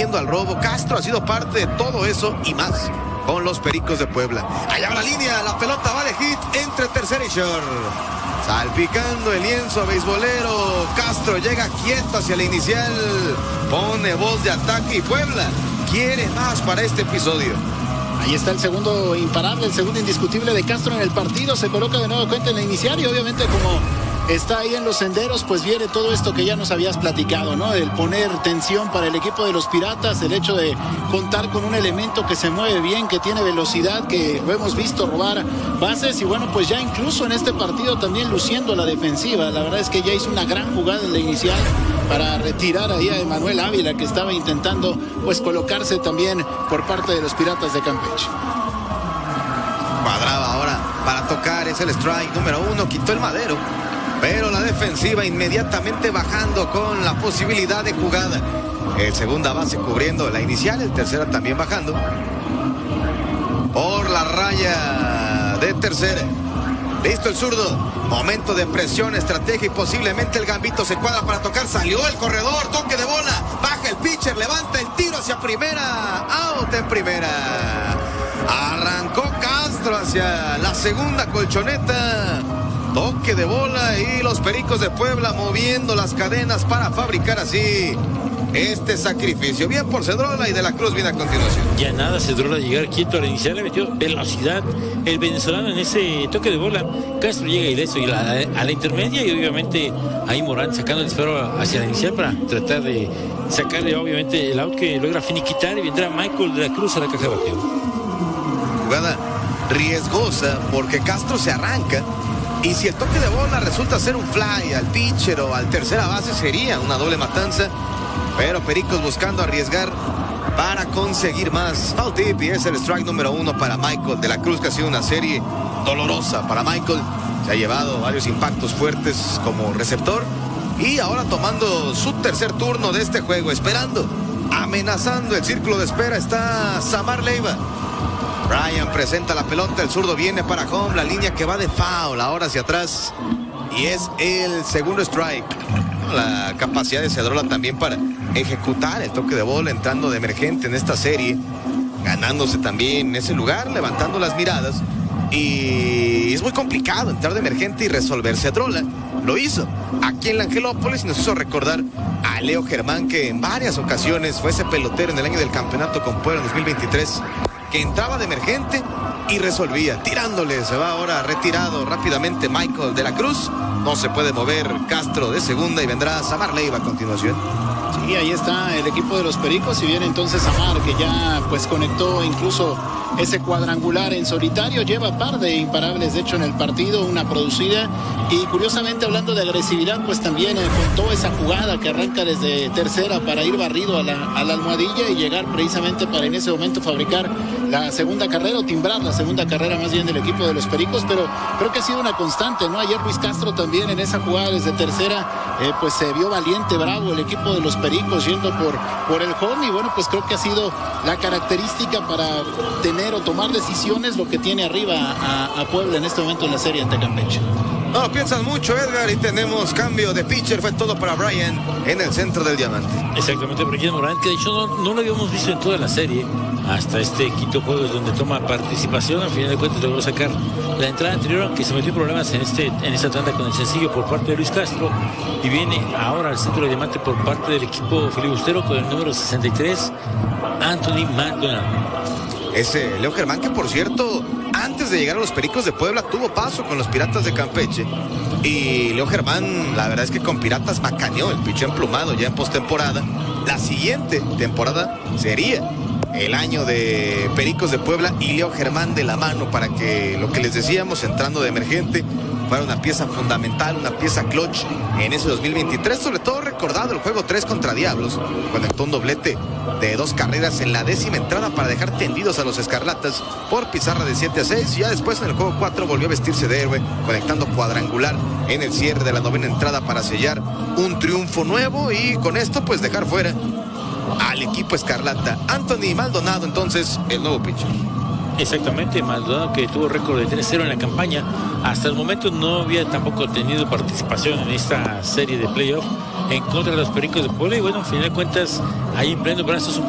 saliendo al robo. Castro ha sido parte de todo eso y más con los Pericos de Puebla. Allá va la línea, la pelota va de hit entre tercera y short. Salpicando el lienzo beisbolero. Castro llega quieto hacia la inicial. Pone voz de ataque y Puebla quiere más para este episodio. Ahí está el segundo imparable, el segundo indiscutible de Castro en el partido. Se coloca de nuevo cuenta en la inicial y obviamente como está ahí en los senderos, pues viene todo esto que ya nos habías platicado, ¿no? El poner tensión para el equipo de los Piratas, el hecho de contar con un elemento que se mueve bien, que tiene velocidad, que lo hemos visto robar bases y bueno, pues ya incluso en este partido también luciendo la defensiva. La verdad es que ya hizo una gran jugada en la inicial para retirar ahí a Emanuel Ávila, que estaba intentando pues colocarse también por parte de los Piratas de Campeche. Cuadraba ahora para tocar, es el strike número 1, quitó el madero. Pero la defensiva inmediatamente bajando con la posibilidad de jugada. El segunda base cubriendo la inicial, el tercera también bajando. Por la raya de tercera. Listo el zurdo. Momento de presión, estrategia y posiblemente el gambito se cuadra para tocar. Salió el corredor, toque de bola. Baja el pitcher, levanta el tiro hacia primera. Out en primera. Arrancó Castro hacia la segunda colchoneta. Toque de bola y los Pericos de Puebla moviendo las cadenas para fabricar así este sacrificio. Bien por Cedrola y De la Cruz viene a continuación. Ya nada, Cedrola llegar quieto a la inicial, le metió velocidad el venezolano en ese toque de bola. Castro llega ileso y a la intermedia y obviamente ahí Morán sacando el disparo hacia la inicial para tratar de sacarle obviamente el out que logra finiquitar y vendrá Michael De la Cruz a la caja de bateo. Jugada riesgosa porque Castro se arranca. Y si el toque de bola resulta ser un fly al pitcher o al tercera base, sería una doble matanza. Pero Pericos buscando arriesgar para conseguir más. Foul tip y es el strike número 1 para Michael De la Cruz, que ha sido una serie dolorosa para Michael. Se ha llevado varios impactos fuertes como receptor. Y ahora tomando su tercer turno de este juego, esperando, amenazando el círculo de espera, está Samar Leiva. Bryan presenta la pelota, el zurdo viene para home, la línea que va de foul, ahora hacia atrás. Y es el segundo strike. La capacidad de Cedrola también para ejecutar el toque de bola, entrando de emergente en esta serie, ganándose también en ese lugar, levantando las miradas. Y es muy complicado entrar de emergente y resolver. Cedrola lo hizo aquí en la Angelópolis y nos hizo recordar a Leo Germán, que en varias ocasiones fue ese pelotero en el año del campeonato con Puebla en 2023. Que entraba de emergente y resolvía, tirándole. Se va ahora retirado rápidamente Michael De la Cruz. No se puede mover Castro de segunda y vendrá Samar Leiva a continuación. Sí, ahí está el equipo de los Pericos y viene entonces Samar, que ya pues conectó incluso ese cuadrangular en solitario. Lleva par de imparables, de hecho, en el partido, una producida. Y curiosamente, hablando de agresividad, pues también contó esa jugada que arranca desde tercera para ir barrido a la almohadilla y llegar precisamente para en ese momento fabricar la segunda carrera o timbrar la segunda carrera más bien del equipo de los Pericos. Pero creo que ha sido una constante, ¿no? Ayer Luis Castro también en esa jugada desde tercera, pues se vio valiente, bravo el equipo de los Pericos yendo por el home. Y bueno, pues creo que ha sido la característica para tener o tomar decisiones lo que tiene arriba a Puebla en este momento en la serie ante Campeche. No lo piensan mucho, Edgar, y tenemos cambio de pitcher. Fue todo para Bryan en el centro del diamante. Exactamente, Brian Morán, que de hecho no lo habíamos visto en toda la serie hasta este quinto juego donde toma participación. Al final de cuentas logró sacar la entrada anterior, aunque se metió en problemas en esta tanda con el sencillo por parte de Luis Castro, y viene ahora al centro del diamante por parte del equipo filibustero con el número 63, Anthony Maldonado. Ese Leo Germán, que por cierto, antes de llegar a los Pericos de Puebla, tuvo paso con los Piratas de Campeche. Y Leo Germán, la verdad es que con Piratas macaneó el pitcher emplumado ya en postemporada. La siguiente temporada sería el año de Pericos de Puebla y Leo Germán de la mano para que, lo que les decíamos, entrando de emergente, fuera una pieza fundamental, una pieza clutch en ese 2023, sobre todo recordado el juego 3 contra Diablos, conectó un doblete de 2 carreras en la 10ª entrada para dejar tendidos a los Escarlatas por pizarra de 7-6, y ya después en el juego 4 volvió a vestirse de héroe, conectando cuadrangular en el cierre de la 9ª entrada para sellar un triunfo nuevo y con esto pues dejar fuera al equipo Escarlata. Anthony Maldonado, entonces, el nuevo pitcher. Exactamente, Maldonado, que tuvo récord de 3-0 en la campaña. Hasta el momento no había tampoco tenido participación en esta serie de playoff en contra de los Pericos de Puebla. Y bueno, al final de cuentas, ahí en pleno brazos